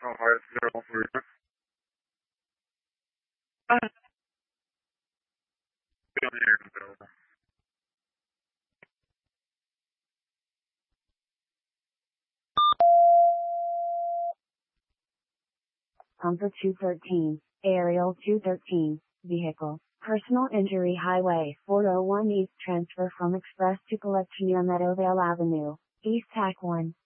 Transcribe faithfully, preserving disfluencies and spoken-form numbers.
Oh, hi, it's Daryl for you. Ah, still here, Daryl. Pumper two thirteen, Aerial two thirteen, Vehicle, Personal Injury Highway four oh one East transfer from Express to collection near Meadowvale Avenue, East Tack one.